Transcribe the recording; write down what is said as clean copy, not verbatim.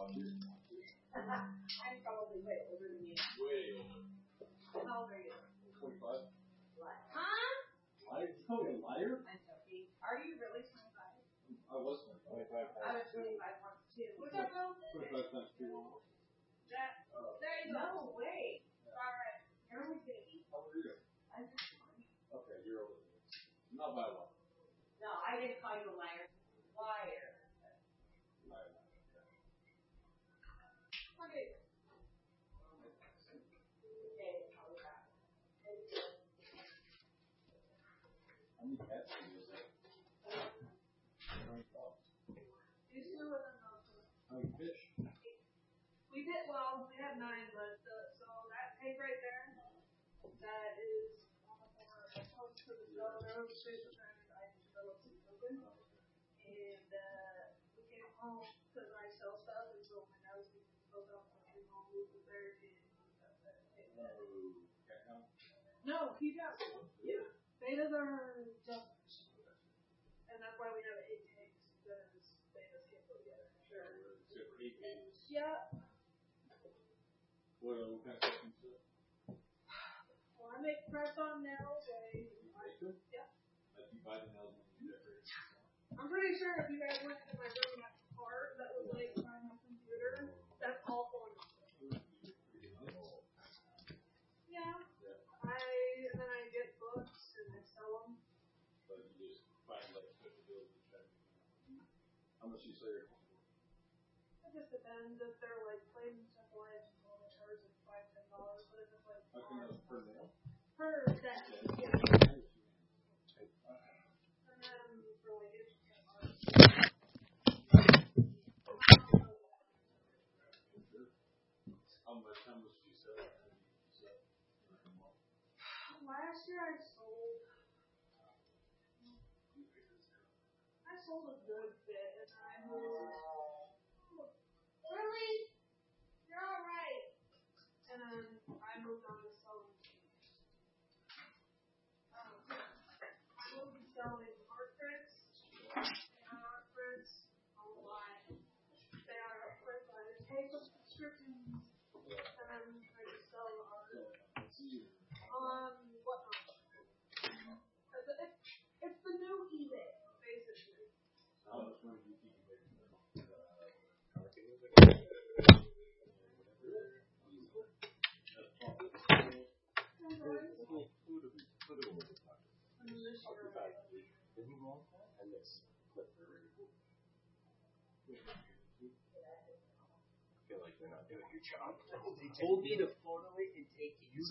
I'm probably way older than you. Way older. How old are you? 25. What? Huh? Liar? You call me a liar? I'm joking. Are you really 25? I was 25. I was 25 once too. What's up, bro? 25 times 2 1. There you go. No way. Alright. You're only 50. How old are you? I'm just 20. Okay, you're older than me. Not by a lot. No, I didn't call you a liar. Liar. Liar. Okay. How many cats do you have? How many dogs? These two are the most. How many fish? We did, well, we have 9, but so that pig right there, that is on the corner close to the door. There was a space in there, and I just fell asleep open. And we came home because I sell stuff, and so my dad was getting filled up, and I came home, moved the bear, No, he got, yeah. Betas are jumpers. And that's why we have 8 pigs, because betas can't go together. Sure. So 8 babies. Yeah. What kind of questions do you Well, I make press on nails. make them? Yeah. Like you buy the nails and you decorate them. I'm pretty sure if you guys went to my room at the part that was like by my computer, that's all going on. Yeah. And then I get books and I sell them. But you just find like special deals and try to make them. How much do you sell your house for? It just depends if they're like plain and simple edge and all the charge is $5-10, but if it's like How can that per nail? per set. Yeah. And then for like it's How much do you sell? Last year I sold a good bit, and I moved. Really? You're all right. And then I moved on to selling. I moved to selling art prints. And art prints online. They are art prints. I just pay for subscriptions, and then I just sell the art. Whatnot. It's the new eBay, basically. How much money do you think you make from that? I feel like they're not doing your job. They told me to photo it and take it.